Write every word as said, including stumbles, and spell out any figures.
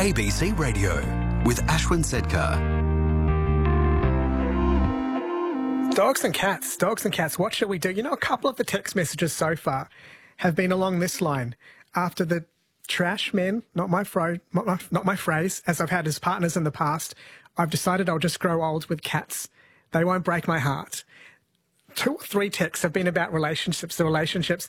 A B C Radio with Ashwin Sedkar. Dogs and cats, dogs and cats, what should we do? You know, a couple of the text messages so far have been along this line. After the trash men, not my, fro- not my, not my phrase, as I've had as partners in the past, I've decided I'll just grow old with cats. They won't break my heart. Two or three texts have been about relationships, the relationships